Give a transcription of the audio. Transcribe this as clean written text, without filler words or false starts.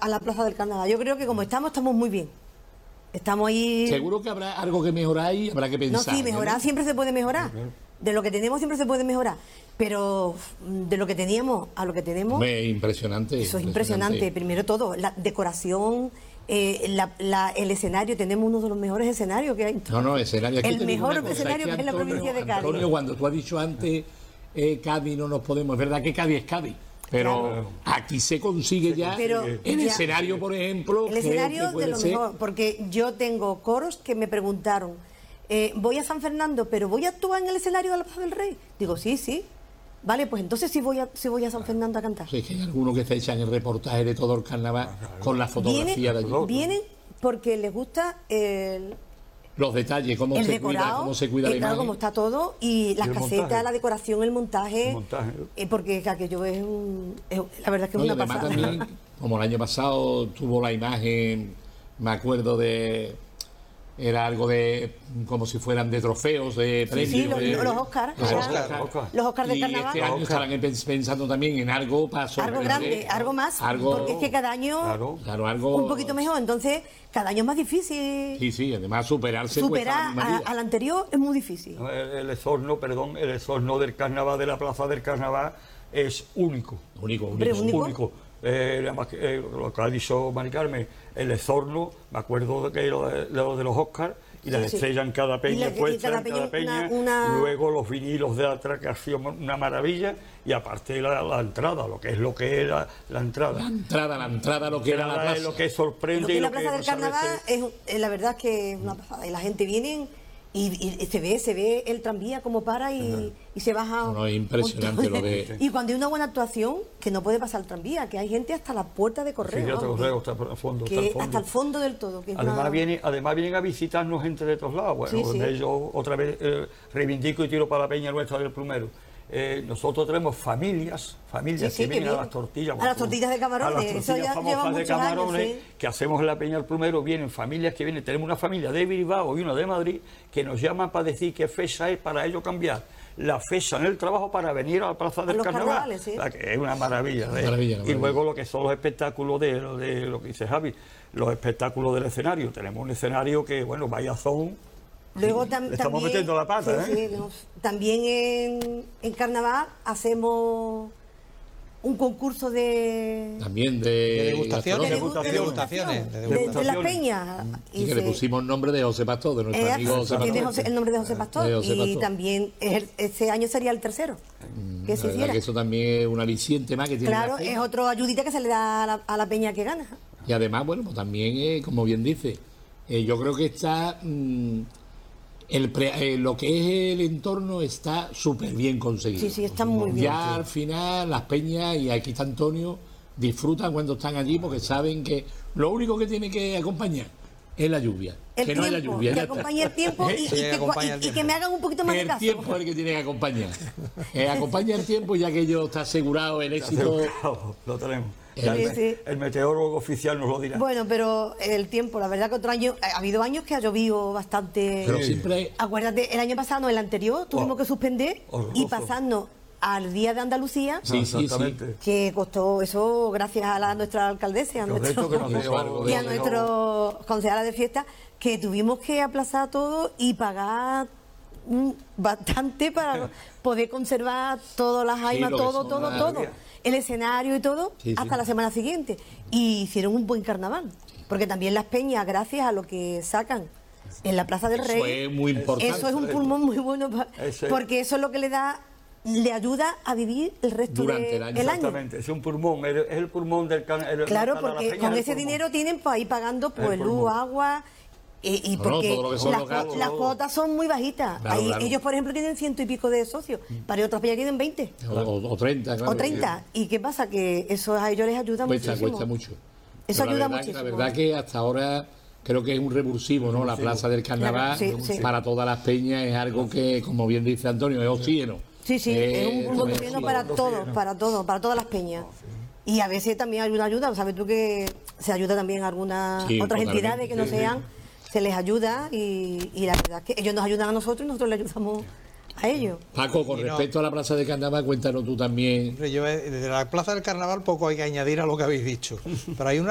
a la Plaza del Carnaval. Yo creo que como estamos muy bien. Estamos ahí... Seguro que habrá algo que mejorar y habrá que pensar. No, sí, mejorar siempre se puede mejorar. De lo que tenemos siempre se puede mejorar. Pero de lo que teníamos a lo que tenemos... Impresionante. Eso es impresionante. Primero todo, la decoración, el escenario. Tenemos uno de los mejores escenarios que hay. No, escenario. Aquí el mejor escenario que es la provincia de Cádiz. Antonio, cuando tú has dicho antes, Cádiz no nos podemos... Es verdad que Cádiz es Cádiz. Pero claro, aquí se consigue ya el escenario, por ejemplo. El escenario de lo mejor, porque yo tengo coros que me preguntaron, voy a San Fernando, pero ¿voy a actuar en el escenario de la Plaza del Rey? Digo, sí. Vale, pues entonces sí voy a San Fernando a cantar. Sí, es que hay algunos que se echan el reportaje de todo el carnaval con la fotografía de allí. Vienen porque les gusta los detalles, cómo se cuida la imagen. Cómo está todo, y las casetas, la decoración, el montaje. Porque aquello es la verdad es que es una pasada. También, como el año pasado tuvo la imagen, me acuerdo era algo de como si fueran de trofeos, de premios. Sí, los Oscars. Los Oscars de carnaval. Este año estarán pensando también en algo para algo grande, algo más, porque es que cada año algo un poquito mejor, entonces cada año es más difícil. Sí, además superar al anterior es muy difícil. El exorno del carnaval, de la Plaza del Carnaval, es único. Único. Lo que ha dicho Mari Carmen, el exorno, me acuerdo de los Oscars, y la estrella en cada peña puesta, en cada peña, luego los vinilos de atracción, una maravilla, y aparte la entrada, lo que es la entrada. La entrada, lo que era la plaza. Es lo que sorprende. Lo que es la Plaza del Carnaval, la verdad es que es una pasada, y la gente viene... Y se ve el tranvía como para y se baja. No, es impresionante lo de... Y cuando hay una buena actuación, que no puede pasar el tranvía, que hay gente hasta la puerta de correo. Sí, hasta el fondo del todo. Que además vienen a visitarnos gente de todos lados. Bueno, yo otra vez reivindico y tiro para la peña nuestra del Plumero. Nosotros tenemos familias que vienen a las tortillas. A las tortillas de camarones. A las tortillas famosas de camarones que hacemos en la Peña del Plumero. Vienen familias que vienen. Tenemos una familia de Bilbao y una de Madrid que nos llaman para decir qué fecha es para ellos cambiar la fecha en el trabajo para venir a la Plaza del Carnaval. O sea, que es una maravilla. Y luego lo que son los espectáculos de lo que dice Javi, los espectáculos del escenario. Tenemos un escenario que, bueno, vaya son... Luego estamos metiendo la pata, también en Carnaval hacemos un concurso de degustaciones de las peñas, y que le pusimos nombre de José Pastor, de nuestro amigo José Pastor. El nombre de José Pastor, y también este año sería el tercero que se hiciera. Que eso también es un aliciente más que tiene. Claro, es otro ayudita que se le da a la peña que gana. Y además, bueno, pues también, como bien dice, yo creo que está... lo que es el entorno está súper bien conseguido. Sí, está muy bien. Ya al final las peñas, y aquí está Antonio, disfrutan cuando están allí porque saben que lo único que tiene que acompañar es la lluvia. No haya lluvia. Que acompañe el tiempo y que me hagan un poquito más de caso. El tiempo es el que tiene que acompañar. Acompaña el tiempo, ya que ello está asegurado, el éxito. Lo tenemos. El meteorólogo oficial nos lo dirá. Bueno, pero el tiempo, la verdad que otro año, ha habido años que ha llovido bastante. Pero siempre... Acuérdate, el año pasado, el anterior, tuvimos que suspender y pasarnos al Día de Andalucía, que costó eso gracias a nuestra alcaldesa y a nuestro concejala de fiesta, que tuvimos que aplazar todo y pagar bastante para poder conservar todas las jaimas, todo. El escenario y todo, hasta la semana siguiente. Y hicieron un buen carnaval. Porque también las peñas, gracias a lo que sacan en la Plaza del Rey, eso es muy importante. Eso es un pulmón muy bueno, porque eso es lo que le ayuda a vivir el resto del año. Exactamente, es un pulmón, es el pulmón del carnaval. Claro, porque con ese dinero tienen para ir pagando pues luz, agua... Y porque las cuotas son muy bajitas. Ellos, por ejemplo, tienen 100 y pico de socios, para otras peñas tienen 20. O 30, claro. O 30. ¿Y qué pasa? Que eso a ellos les ayuda muchísimo. Cuesta mucho. Eso ayuda muchísimo. La verdad que hasta ahora creo que es un revulsivo, ¿no? La Plaza del Carnaval, para todas las peñas, es algo que, como bien dice Antonio, es oxígeno. Sí, es un oxígeno para todas las peñas. Y a veces también hay una ayuda, sabes tú que se ayuda también a algunas otras entidades que no sean... Se les ayuda y la verdad es que ellos nos ayudan a nosotros y nosotros les ayudamos a ellos. Paco, con respecto a la Plaza del Carnaval, cuéntanos tú también. Yo, de la Plaza del Carnaval poco hay que añadir a lo que habéis dicho, pero hay una